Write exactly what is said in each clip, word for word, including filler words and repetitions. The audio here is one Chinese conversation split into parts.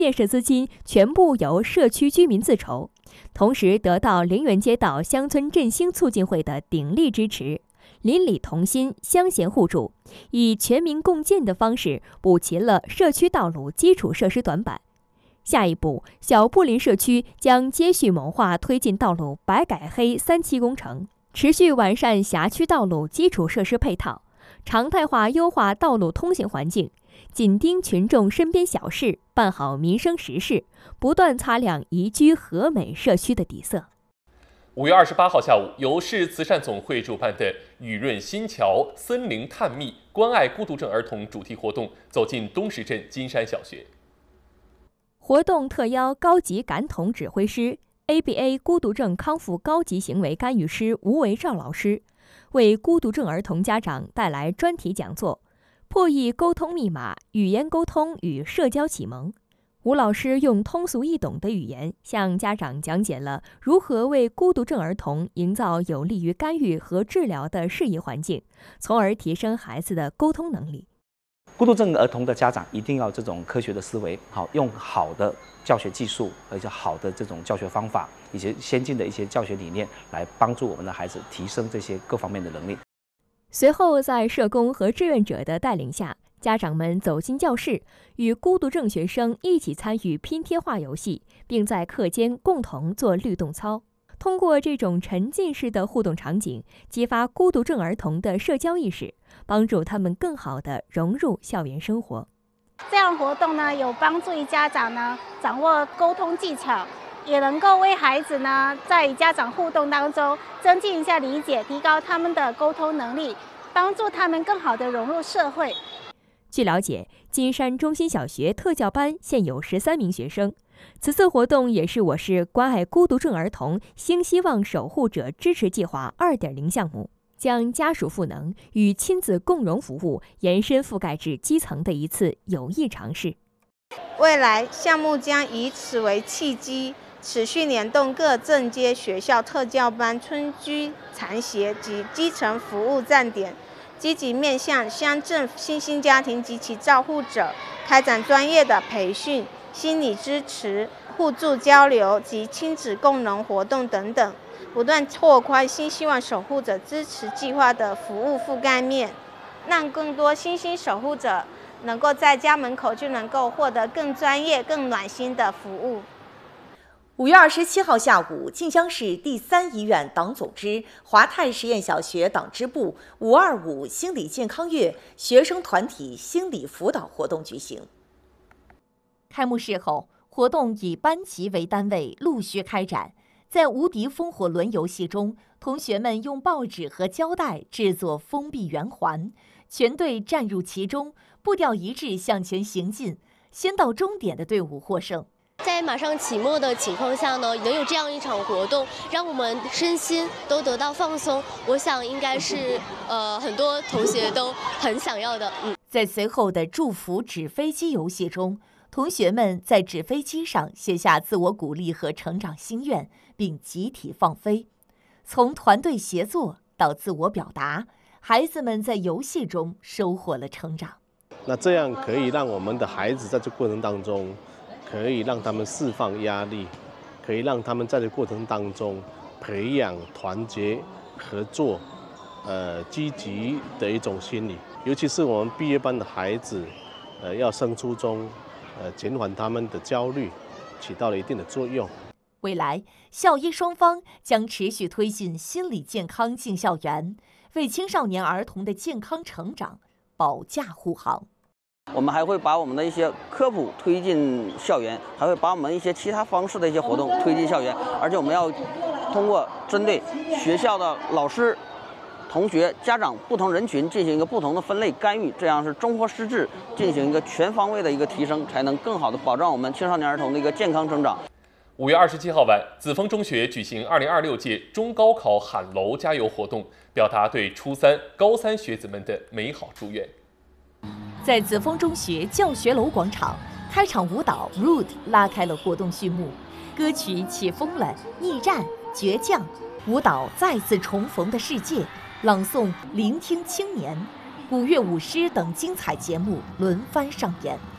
建设资金全部由社区居民自筹，同时得到陵园街道乡村振兴促进会的鼎力支持，邻里同心，乡贤互助，以全民共建的方式补齐了社区道路基础设施短板。下一步，小布林社区将接续谋划推进道路白改黑三期工程，持续完善辖区道路基础设施配套，常态化优化道路通行环境，紧盯群众身边小事，办好民生实事，不断擦亮宜居和美社区的底色。 五月二十八号下午，由市慈善总会主办的“雨润新桥森林探秘关爱孤独症儿童”主题活动走进东石镇金山小学。 活动特邀高级感统指挥师、A B A 孤独症康复高级行为干预师吴维照老师，为孤独症儿童家长带来专题讲座，破译沟通密码、语言沟通与社交启蒙。吴老师用通俗易懂的语言向家长讲解了如何为孤独症儿童营造有利于干预和治疗的适宜环境，从而提升孩子的沟通能力。 孤独症儿童的家长一定要这种科学的思维，好用好的教学技术，而且好的这种教学方法，以及先进的一些教学理念，来帮助我们的孩子提升这些各方面的能力。 随后，在社工和志愿者的带领下，家长们走进教室，与孤独症学生一起参与拼贴画游戏，并在课间共同做律动操。通过这种沉浸式的互动场景，激发孤独症儿童的社交意识，帮助他们更好地融入校园生活。 这样活动呢，有帮助于家长呢掌握沟通技巧，也能够为孩子呢在与家长互动当中增进一下理解，提高他们的沟通能力，帮助他们更好地融入社会。 据了解，金山中心小学特教班现有十三名学生。此次活动也是我市关爱孤独症儿童新希望守护者支持计划 二点零 项目，将家属赋能与亲子共融服务延伸覆盖至基层的一次有益尝试。 未来项目将以此为契机，持续联动各正阶学校特教班、村居残协及基层服务站点，积极面向乡镇新兴家庭及其照护者，开展专业的培训、心理支持、互助交流及亲子共融活动等等，不断拓宽新希望守护者支持计划的服务覆盖面，让更多新兴守护者能够在家门口就能够获得更专业、更暖心的服务。 五月二十七号下午，晋江市第三医院党总支华泰实验小学党支部“五二五心理健康月”学生团体心理辅导活动举行。开幕式后，活动以班级为单位陆续开展。在无敌风火轮游戏中，同学们用报纸和胶带制作封闭圆环，全队站入其中，步调一致向前行进，先到终点的队伍获胜。 在马上期末的情况下呢，能有这样一场活动，让我们身心都得到放松，我想应该是呃很多同学都很想要的。嗯， 在随后的祝福纸飞机游戏中，同学们在纸飞机上写下自我鼓励和成长心愿，并集体放飞。从团队协作到自我表达，孩子们在游戏中收获了成长。 那这样可以让我们的孩子在这过程当中，可以让他们释放压力，可以让他们在这过程当中培养团结、合作、呃积极的一种心理。尤其是我们毕业班的孩子，呃要升初中。呃，减缓他们的焦虑，起到了一定的作用。 未来，校医双方将持续推进心理健康进校园，为青少年儿童的健康成长保驾护航。 我们还会把我们的一些科普推进校园，还会把我们一些其他方式的一些活动推进校园，而且我们要通过针对学校的老师、同学、家长不同人群进行一个不同的分类干预，这样是综合施治，进行一个全方位的一个提升，才能更好的保障我们青少年儿童的一个健康成长。 五月二十七号晚，紫峰中学举行二零二六届中高考喊楼加油活动，表达对初三、高三学子们的美好祝愿。 在紫峰中学教学楼广场，开场舞蹈《Rude》拉开了活动序幕，歌曲《起风了》、逆战、倔强，舞蹈再次重逢的世界。朗诵、聆听青年、古乐舞狮等精彩节目轮番上演，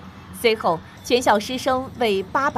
随后，全校师生为八百